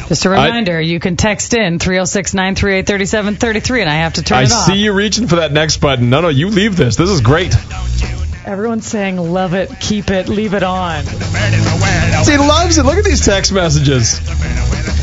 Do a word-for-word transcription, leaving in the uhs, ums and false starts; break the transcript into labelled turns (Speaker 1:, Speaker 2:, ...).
Speaker 1: Just a reminder, I, you can text in three oh six, nine three eight, three seven three three, and I have to turn
Speaker 2: I
Speaker 1: it off.
Speaker 2: I see you reaching for that next button. No, no, you leave this. This is great.
Speaker 1: Everyone's saying, love it, keep it, leave it on.
Speaker 2: See, he loves it. Look at these text messages.